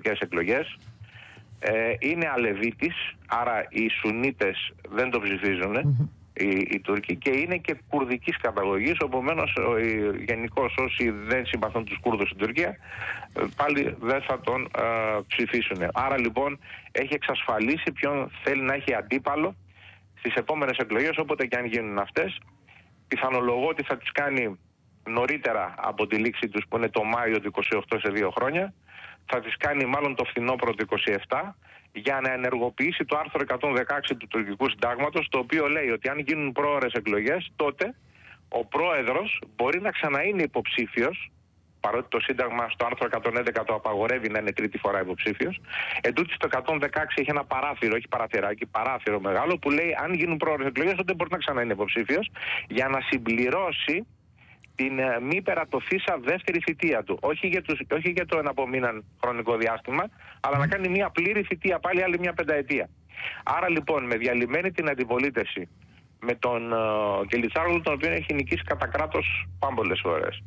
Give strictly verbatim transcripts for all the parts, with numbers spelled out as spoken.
προεδρικές εκλογές. Ε, είναι Αλεβίτης, άρα οι Σουνίτες δεν το ψηφίζουν, mm-hmm. οι, οι Τούρκοι, και είναι και κουρδικής καταγωγής, επομένως γενικώς όσοι δεν συμπαθούν τους Κούρδους στην Τουρκία πάλι δεν θα τον ε, ψηφίσουν. Άρα λοιπόν έχει εξασφαλίσει ποιον θέλει να έχει αντίπαλο στις επόμενες εκλογές, όποτε και αν γίνουν αυτές. Πιθανολογώ ότι θα τις κάνει νωρίτερα από τη λήξη τους, που είναι το Μάιο του είκοσι οκτώ, σε δύο χρόνια. Θα τις κάνει μάλλον το φθινόπωρο του είκοσι επτά, για να ενεργοποιήσει το άρθρο εκατόν δεκαέξι του τουρκικού συντάγματος, το οποίο λέει ότι αν γίνουν πρόωρες εκλογές, τότε ο πρόεδρος μπορεί να ξαναείνει υποψήφιος, παρότι το Σύνταγμα στο άρθρο εκατόν έντεκα το απαγορεύει να είναι τρίτη φορά υποψήφιος. Εντούτοις το εκατόν δεκαέξι έχει ένα παράθυρο, έχει παραθυράκι, παράθυρο μεγάλο, που λέει αν γίνουν πρόωρες εκλογές, τότε μπορεί να ξαναείνει υποψήφιος, για να συμπληρώσει την ε, μη περατωθήσα δεύτερη θητεία του. Όχι για, τους, όχι για το εναπομείναν χρονικό διάστημα, αλλά να κάνει μια πλήρη θητεία, πάλι άλλη μια πενταετία. Άρα λοιπόν, με διαλυμένη την αντιπολίτευση, με τον uh, Κελιτσάρογλου, τον οποίο έχει νικήσει κατά κράτος πάμπολες φορές,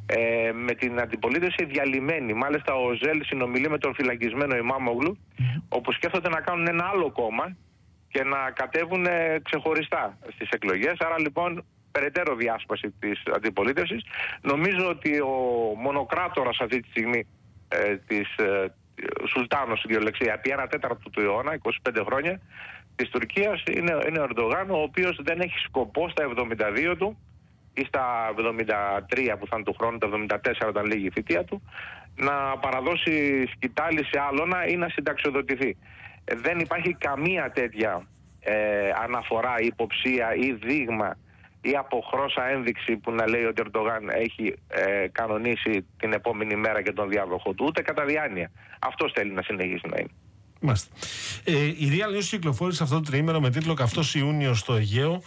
ε, με την αντιπολίτευση διαλυμένη, μάλιστα ο Ζέλ συνομιλεί με τον φυλακισμένο Ιμάμογλου, mm. όπου σκέφτονται να κάνουν ένα άλλο κόμμα και να κατέβουν ε, ξεχωριστά στις εκλογές. Άρα λοιπόν περαιτέρω διάσπαση της αντιπολίτευσης. Νομίζω ότι ο μονοκράτορας αυτή τη στιγμή ε, της ε, Σουλτάνος, στην κυριολεξία, επί ένα τέταρτο του αιώνα, είκοσι πέντε χρόνια, της Τουρκίας, είναι, είναι ο Ερντογάν, ο οποίος δεν έχει σκοπό στα εβδομήντα δύο του ή στα εβδομήντα τρία που θα είναι του χρόνου, τα εβδομήντα τέσσερα όταν λήγει η θητεία του, να παραδώσει σκητάλη σε άλλονα ή να συνταξιοδοτηθεί. Ε, δεν υπάρχει καμία τέτοια ε, αναφορά, υποψία ή δείγμα ή αποχρώσα ένδειξη που να λέει ότι ο Ερντογάν έχει ε, κανονίσει την επόμενη μέρα και τον διάδοχο του, ούτε κατά διάνοια. Αυτός θέλει να συνεχίσει να είναι. Μάλιστα. Ε, η Real News κυκλοφόρησε αυτό το τριήμερο με τίτλο «Καυτός Ιούνιος στο Αιγαίο».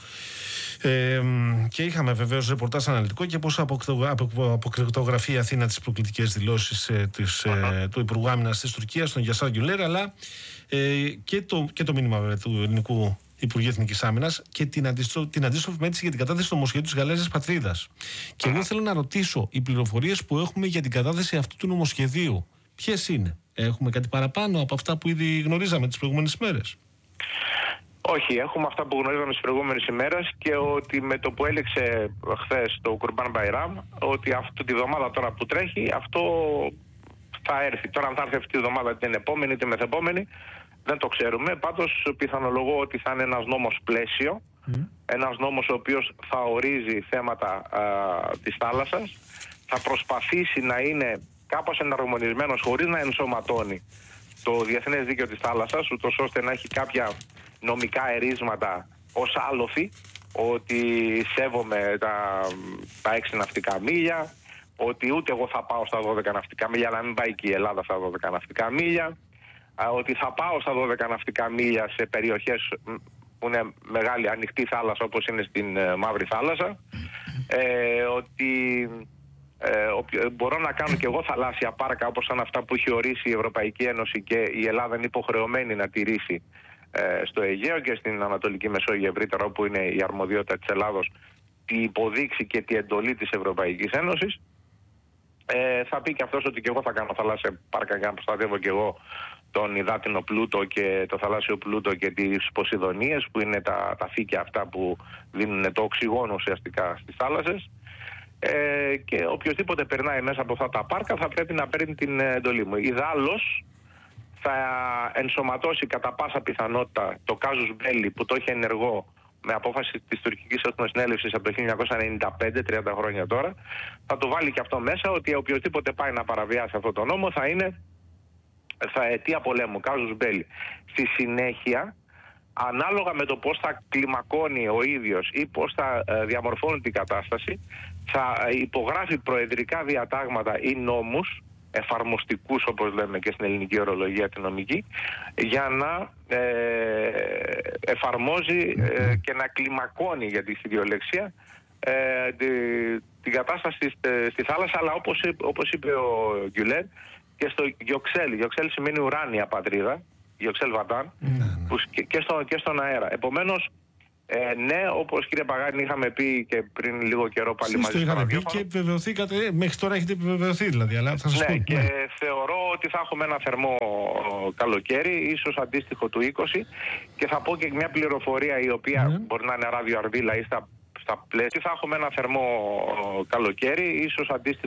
Ε, και είχαμε βεβαίως ρεπορτάζ αναλυτικό και πώς αποκρυπτογραφεί η Αθήνα τις προκλητικές δηλώσεις ε, της, ε, του Υπουργού Άμυνας της Τουρκίας, τον Γιασάρ Γκιουλέρ, αλλά ε, και, το, και το μήνυμα βέβαια, του ελληνικού Υπουργείου Εθνικής Άμυνας και την, αντίστρο, την αντίστροφη μέτρηση για την κατάθεση του νομοσχεδίου της Γαλάζιας Πατρίδας. Και εγώ θέλω να ρωτήσω, οι πληροφορίες που έχουμε για την κατάθεση αυτού του νομοσχεδίου, ποιες είναι? Έχουμε κάτι παραπάνω από αυτά που ήδη γνωρίζαμε τις προηγούμενες ημέρες? Όχι, έχουμε αυτά που γνωρίζαμε τις προηγούμενες ημέρες, και ότι με το που έλεξε χθες το Κουρμπάν Μπαϊράμ, ότι αυτή τη βδομάδα τώρα που τρέχει, αυτό θα έρθει. Τώρα αν θα έρθει αυτή τη βδομάδα, την επόμενη, την μεθεπόμενη, δεν το ξέρουμε. Πάντως πιθανολογώ ότι θα είναι ένας νόμος πλαίσιο, mm. ένας νόμος ο οποίος θα ορίζει θέματα α, της θάλασσας, θα προσπαθήσει να είναι κάπως εναρμονισμένος χωρίς να ενσωματώνει το διεθνές δίκαιο της θάλασσας, ούτως ώστε να έχει κάποια νομικά ερίσματα ως άλοθη, ότι σέβομαι τα, τα έξι ναυτικά μίλια, ότι ούτε εγώ θα πάω στα δώδεκα ναυτικά μίλια, αλλά μην πάει και η Ελλάδα στα δώδεκα ναυτικά μίλια, ότι θα πάω στα δώδεκα ναυτικά μίλια σε περιοχές που είναι μεγάλη ανοιχτή θάλασσα, όπως είναι στην ε, Μαύρη Θάλασσα, ε, ότι ε, μπορώ να κάνω και εγώ θαλάσσια πάρκα, όπως σαν αυτά που έχει ορίσει η Ευρωπαϊκή Ένωση και η Ελλάδα είναι υποχρεωμένη να τηρήσει ε, στο Αιγαίο και στην Ανατολική Μεσόγειο ευρύτερα, όπου είναι η αρμοδιότητα της Ελλάδος, τη υποδείξη και τη εντολή της Ευρωπαϊκής Ένωσης. Ε, θα πει και αυτός ότι και εγώ θα κάνω θαλάσσια πάρκα για να προστατεύω και εγώ τον υδάτινο πλούτο και το θαλάσσιο πλούτο και τις Ποσειδονίες, που είναι τα, τα φύκια αυτά που δίνουν το οξυγόνο ουσιαστικά στις θάλασσες. Ε, και οποιοδήποτε περνάει μέσα από αυτά τα πάρκα θα πρέπει να παίρνει την εντολή μου. Ιδάλλως θα ενσωματώσει κατά πάσα πιθανότητα το κάζους μπέλι, που το έχει ενεργό με απόφαση της τουρκικής εθνοσυνέλευσης από το χίλια εννιακόσια ενενήντα πέντε, τριάντα χρόνια τώρα, θα το βάλει και αυτό μέσα, ότι οποιοδήποτε πάει να παραβιάσει αυτό το νόμο θα είναι θα αιτία πολέμου, κάζους μπέλι. Στη συνέχεια, ανάλογα με το πώς θα κλιμακώνει ο ίδιος ή πώς θα ε, διαμορφώνει την κατάσταση, θα υπογράφει προεδρικά διατάγματα ή νόμους, εφαρμοστικούς όπως λέμε και στην ελληνική ορολογία τη νομική, για να ε, εφαρμόζει ε, και να κλιμακώνει, για τη ιδιολεξία, ε, τη, την κατάσταση στη, στη θάλασσα, αλλά όπως, όπως είπε ο Γκιουλέρ, και στο Γιοξέλ. Γιοξέλ σημαίνει ουράνια πατρίδα, Γιοξέλ Βαντάν, ναι, ναι. Που, και, και, στο, και στον αέρα. Επομένως, ε, ναι, όπως κύριε Παγάνη είχαμε πει και πριν λίγο καιρό πάλι μαζί. Εσείς το είχατε πει και επιβεβαιωθήκατε, μέχρι τώρα έχετε επιβεβαιωθεί δηλαδή, αλλά θα σας ναι, πω. Και ναι, θεωρώ ότι θα έχουμε ένα θερμό καλοκαίρι, ίσως αντίστοιχο του είκοσι, και θα πω και μια πληροφορία η οποία mm. μπορεί να είναι ραδιοαρδίλα ή στα, στα πλαίσια. Θα έχουμε ένα θερμό καλοκαίρι, ίσως αντίστοιχο